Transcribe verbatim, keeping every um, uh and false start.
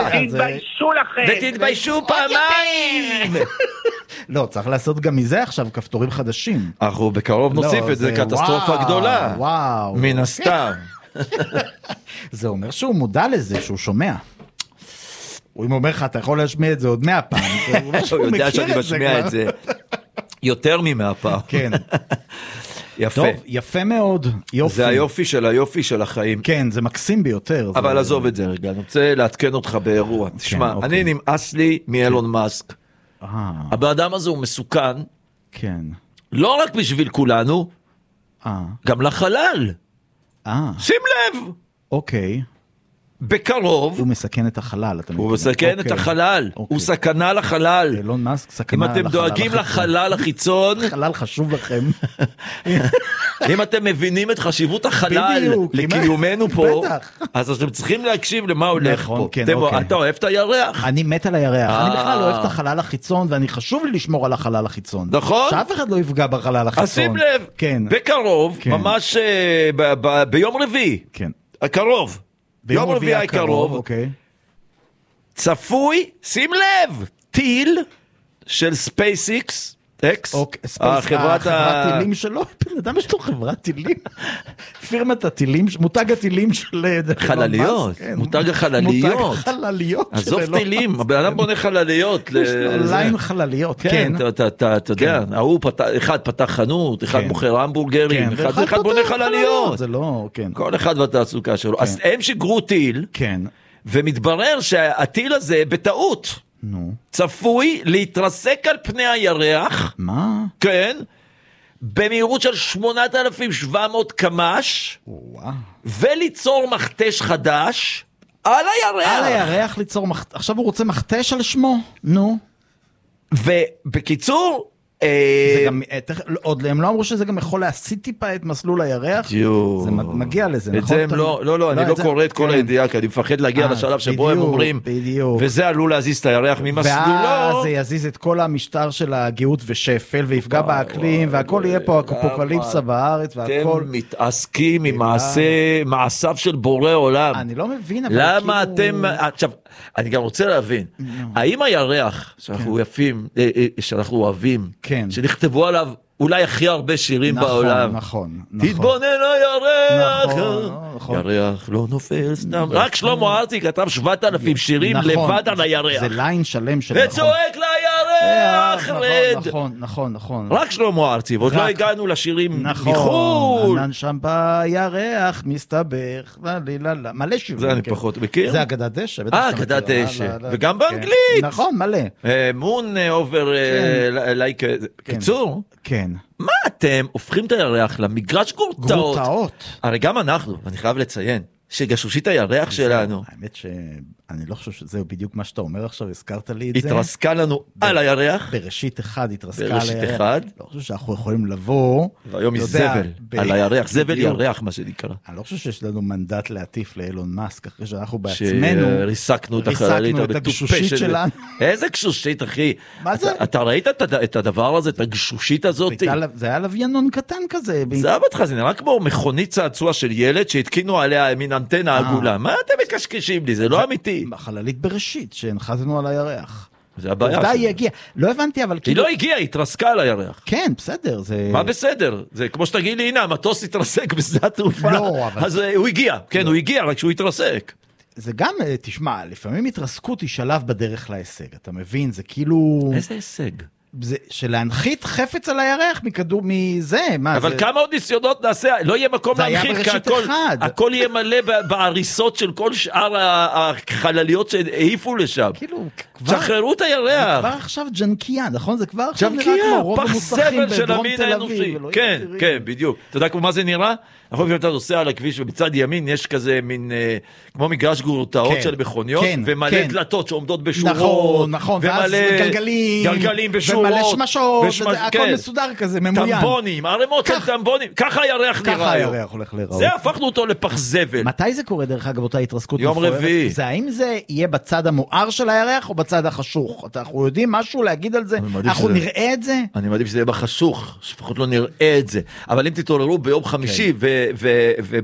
תתביישו לכם. ותתביישו פעמיים. לא, צריך לעשות גם מזה עכשיו כפתורים חדשים. אנחנו בקרוב נוסיף את זה, קטסטרופה גדולה. וואו. מן הסתם. זה אומר שהוא מודע לזה, שהוא שומע. אם הוא אומר לך, אתה יכול להשמיע את זה עוד מאה פעם. הוא יודע שאני משמיע את זה יותר ממאה פעם. כן. יפה. טוב, יפה מאוד. יופי. זה היופי של היופי של החיים. כן, זה מקסים ביותר. אבל עזוב את זה רגע, אני רוצה לעדכן אותך באירוע. תשמע, אני נמאס לי מאלון מאסק. הבן אדם הזה הוא מסוכן. כן. לא רק בשביל כולנו, גם לחלל. שים לב. אוקיי. בקרוב. הוא מסכן את החלל. הוא מסכן את החלל. הוא סכנה לחלל. אילון מאסק סכנה לחלל. אם אתם דואגים לחלל החיצון. חלל חשוב לכם. אם אתם מבינים את חשיבות החלל לקיומנו פה, אז אתם צריכים להקשיב למה הולך פה. אתה אוהב את הירח? אני מת על הירח. אני בכלל אוהב את החלל החיצון, ואני חשוב לי לשמור על החלל החיצון. נכון? שאף אחד לא יפגע בחלל החיצון. אז שים לב, בקרוב, ממש ביום רביעי, הקרוב, יום רביעי הקרוב, צפוי, שים לב, טיל של ספייסיקס, אקס, חברת הטילים שלו, בן אדם יש לו חברת טילים, פירמת הטילים, מותג הטילים של חלליות, מותג החלליות, מותג חלליות, עזוב טילים, הבן אדם בונה חלליות, יש לו ליין חלליות, כן, אתה יודע, אחד פתח חנות, אחד מוכר המבורגרים, אחד בונה חלליות, כל אחד בתעסוקה שלו, אז הם שיגרו טיל, ומתברר שהטיל הזה בטעות, נו. צפוי להתרסק על פני הירח. מה? כן. במהירות של שמונת אלפים שבע מאות קמ"ש. וואו. וליצור מכתש חדש על הירח. על הירח ליצור מכתש. עכשיו הוא רוצה מכתש על שמו. נו. ובקיצור, זה גם, עוד הם לא אמרו שזה גם יכול להסיט טיפה את מסלול הירח, זה מגיע לזה, נכון? לא, לא, לא, אני לא קורא את כל הידיעה, כי אני מפחד להגיע לשלב שבו הם אומרים, וזה עלול להזיז את הירח ממסלולו. ואז זה יזיז את כל המשטר של הגאות ושפל, ויפגע באקלים, והכל יהיה פה הקופוקליפסה בארץ, והכל. אתם מתעסקים עם מעשיו של בורא עולם. אני לא מבין, אבל למה אתם, עכשיו, אני גם רוצה להבין, האם הירח, שאנחנו יפים, שאנחנו אוהבים, כן. שנכתבו עליו אולי הכי הרבה שירים נכון, בעולם. נכון, נכון. תתבונן הירח. נכון, נכון. ירח לא נופל סתם. רק שלמה ארצי כתב שבעת אלפים שירים נכון, לבד על הירח. זה ליין שלם של וצועק לירח, רד. נכון, נכון, נכון. רק שלמה ארצי, ועוד לא הגענו לשירים נכון, מחול. ענן שם בירח, מסתבך, מלא שירים. זה אני פחות מכיר. זה אגדת דשא. אה, אגדת דשא. וגם באנגלית. נכון, מלא. מון אובר לייק. קיצור. כן. מה אתם הופכים את הירח למגרש גורטאות? גורטאות. הרי גם אנחנו, ואני חייב לציין, שגשושית הירח שלנו. האמת שאני לא חושב שזה בדיוק מה שאתה אומר עכשיו, הזכרת לי את זה. התרסקה לנו על הירח. בראשית אחד התרסקה על הירח. בראשית אחד. לא חושב שאנחנו יכולים לבוא. והיום היא זבל על הירח, זבל ירח מה שנקרא. אני לא חושב שיש לנו מנדט להטיף לאילון מאסק, אחרי שאנחנו בעצמנו. שריסקנו את החללית הגשושית שלנו. איזה גשושית אחי? מה זה? אתה ראית את הדבר הזה, את הגשושית הזאת? זה היה לוויינון קטן כזה. זה היה בתך, זה נראה כמו מכונית צעצוע של ילד שהתקינו עליה מין אנטנה עגולה. מה אתם מקשקשים לי? זה לא אמיתי. חללית בראשית שהנחתנו על הירח. זה הבעיה שלה. היא הגיעה. לא הבנתי, אבל היא לא הגיעה, היא התרסקה על הירח. כן, בסדר. מה בסדר? זה כמו שתגיד לי, הנה, המטוס התרסק בשדה התעופה. לא, אבל... אז הוא הגיע. כן, הוא הגיע, רק שהוא התרסק. זה גם, תשמע, לפעמים התרסקות היא שלב בדרך להישג. אתה מבין? זה כאילו... איזה הישג? זה שלהנחית חפץ על הירח מכדור מזה, מה אבל זה... כמה עוד ניסיונות נעשה, לא יהיה מקום להנחית, כי הכל, הכל יהיה מלא בעריסות של כל שאר החלליות שהעיפו לשם. כאילו, כבר... שחררו את הירח. זה כבר עכשיו ג'נקיה, נכון? זה כבר עכשיו נראה כמו רוב המוסכים בדרום תל אביב. כן, כן, בדיוק. אתה יודע כמו מה זה נראה? אנחנו לפעמים אתה נוסע על הכביש ובצד ימין יש כזה מין, כמו מגרש גורטאות של מכוניות, ומלא דלתות שעומדות בשורות. נכון, נכון, ואז גלגלים. גלגלים בשורות. ומלא שמשות, הכל מסודר כזה, ממוין. טמבונים, ערימות של טמבונים. ככה הירח נראה. ככה הירח הולך להיראות. זה הפכנו אותו לפח זבל. מתי זה קורה דרך אגב אותה התרסקות יום רביעי. זה האם זה יהיה בצד המואר של הירח או בצד החשוך? אנחנו יודעים משהו להגיד על זה? אנחנו נראה את זה? אני מעדיף שזה יהיה בחשוך, שפחות לא נראה את זה. אבל אם תתעוררו ביום חמישי